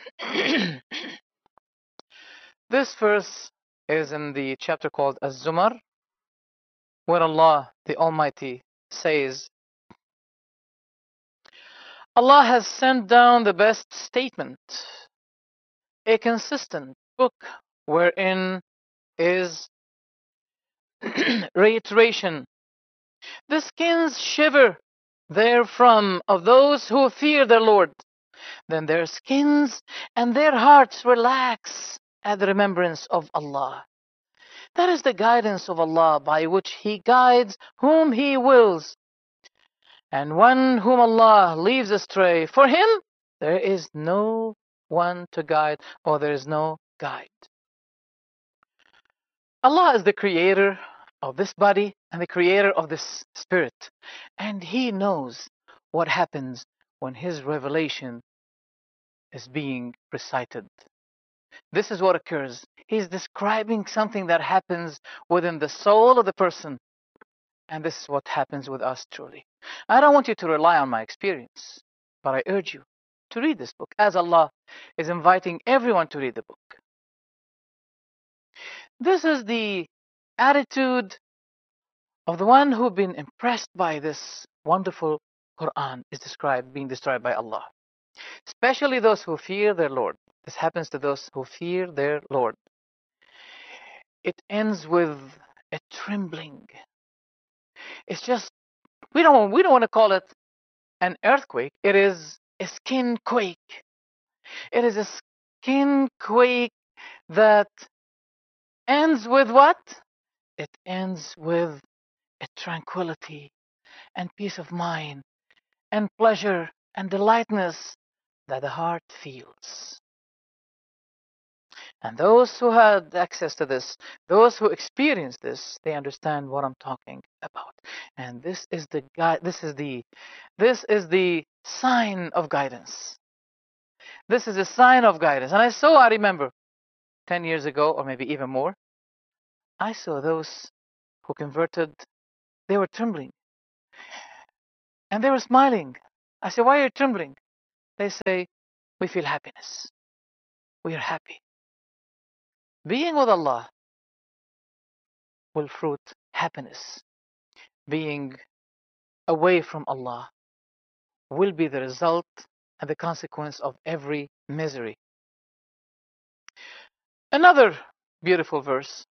This verse is in the chapter called Az-Zumar, where Allah the Almighty says, Allah has sent down the best statement, a consistent book wherein is reiteration. The skins shiver therefrom of those who fear their Lord. Then their skins and their hearts relax at the remembrance of Allah. That is the guidance of Allah by which He guides whom He wills. And one whom Allah leaves astray, for him there is no one to guide, or there is no guide. Allah is the creator of this body and the creator of this spirit. And He knows what happens when His revelation is being recited. This is what occurs. He's describing something that happens within the soul of the person. And this is what happens with us truly. I don't want you to rely on my experience, but I urge you to read this book, as Allah is inviting everyone to read the book. This is the attitude of the one who've been impressed by this wonderful Quran is being described by Allah. Especially those who fear their Lord. This happens to those who fear their Lord. It ends with a trembling. It's just, we don't want to call it an earthquake. It is a skin quake. It is a skin quake that ends with what? It ends with a tranquility and peace of mind and pleasure and delightness that the heart feels. And those who had access to this, those who experienced this, they understand what I'm talking about. And this is the sign of guidance. This is a sign of guidance. And I remember 10 years ago, or maybe even more, I saw those who converted, they were trembling. And they were smiling. I said, why are you trembling? They say, we feel happiness. We are happy. Being with Allah will fruit happiness. Being away from Allah will be the result and the consequence of every misery. Another beautiful verse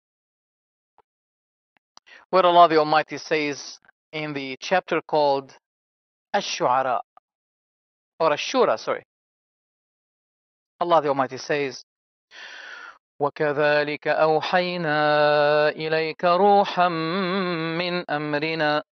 where Allah the Almighty says in the chapter called Ash-Shu'ara, or Ash-Shura, sorry. Allah the Almighty says, وَكَذَلِكَ أَوْحَيْنَا إِلَيْكَ رُوحًا مِّنْ أَمْرِنَا